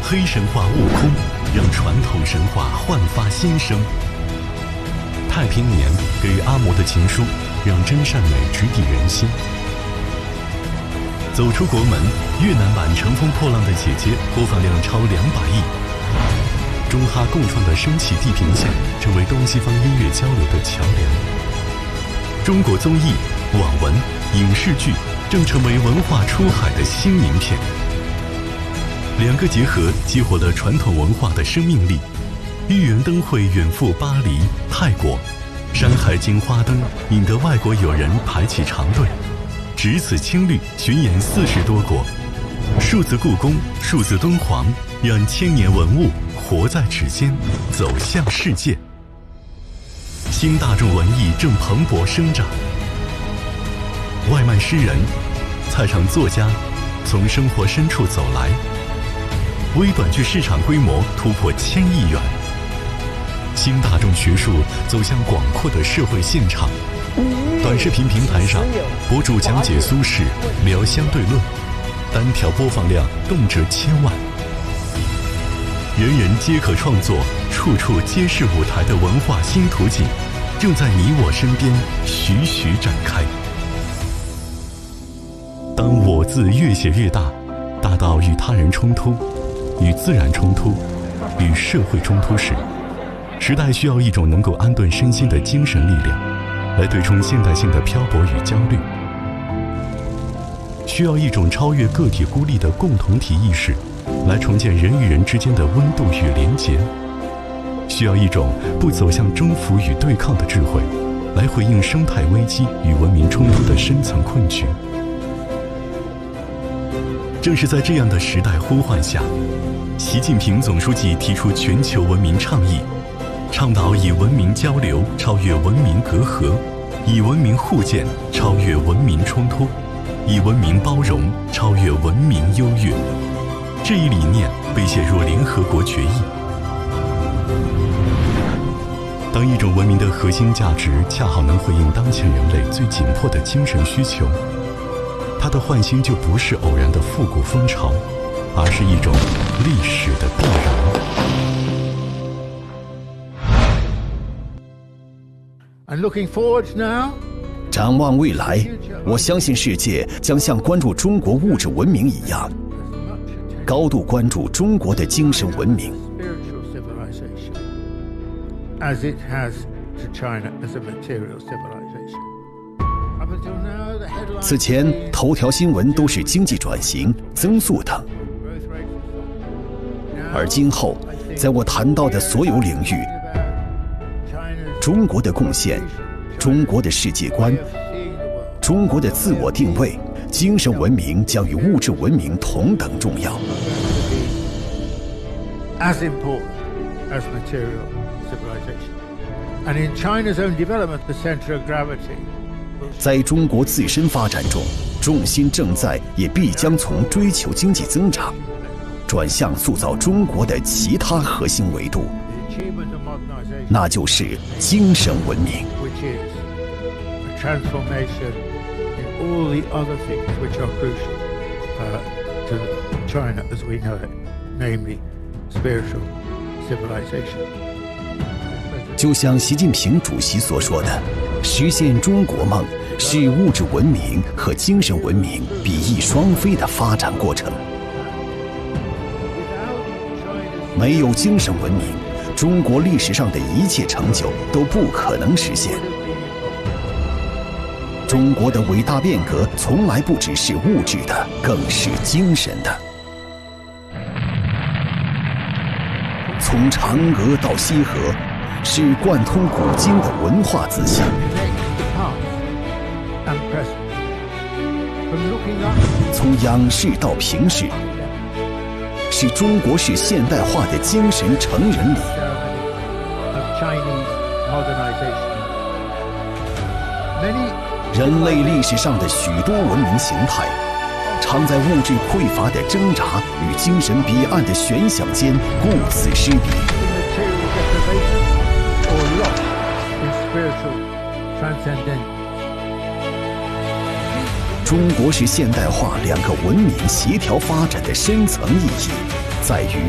黑神话悟空，让传统神话焕发新生。太平年给阿嬷的情书，让真善美直抵人心。走出国门，越南版《乘风破浪的姐姐》播放量超200亿。中哈共创的升起地平线，成为东西方音乐交流的桥梁。中国综艺、网文、影视剧正成为文化出海的新名片。两个结合，激活了传统文化的生命力。玉园灯会远赴巴黎、泰国，山海经花灯引得外国友人排起长队。值此青绿巡演40多国，数字故宫、数字敦煌，让千年文物活在指尖，走向世界。新大众文艺正蓬勃生长。外卖诗人、菜场作家从生活深处走来，微短剧市场规模突破1000亿元。新大众学术走向广阔的社会现场。短视频平台上，博主讲解苏轼，聊相对论，单条播放量动辄1000万。人人皆可创作，处处皆是舞台的文化新图景，正在你我身边徐徐展开。当我字越写越大，大到与他人冲突、与自然冲突、与社会冲突时，时代需要一种能够安顿身心的精神力量，来对冲现代性的漂泊与焦虑，需要一种超越个体孤立的共同体意识，来重建人与人之间的温度与连结，需要一种不走向征服与对抗的智慧，来回应生态危机与文明冲突的深层困局。正是在这样的时代呼唤下，习近平总书记提出全球文明倡议，倡导以文明交流超越文明隔阂，以文明互鉴超越文明冲突，以文明包容超越文明优越。这一理念被写入联合国决议。当一种文明的核心价值恰好能回应当前人类最紧迫的精神需求，它的焕新就不是偶然的复古风潮，而是一种历史的必然。 And looking forward now. 展望未来，我相信世界将像关注中国物质文明一样，高度关注中国的精神文明。 As it has to China as a material civilization. Up until now, the headlines. 此前，头条新闻都是经济转型、增速等，而今后，在我谈到的所有领域，中国的贡献、中国的世界观、中国的自我定位、精神文明将与物质文明同等重要。 As important as material civilization. And in China's own development, the center of gravity. 在中国自身发展中，重心正在也必将从追求经济增长，转向塑造中国的其他核心维度。那就是精神文明。 Which is a transformation in all the other things which are crucial to China as we know it, namely spiritual civilization. 就像习近平主席所说的，实现中国梦是物质文明和精神文明比翼双飞的发展过程。没有精神文明，中国历史上的一切成就都不可能实现。中国的伟大变革从来不只是物质的，更是精神的。从嫦娥到西河，是贯通古今的文化自信。从仰视到平视，是中国式现代化的精神成人礼。人类历史上的许多文明形态，常在物质匮乏的挣扎与精神彼岸的悬想间顾此失彼。中国式现代化两个文明协调发展的深层意义，在于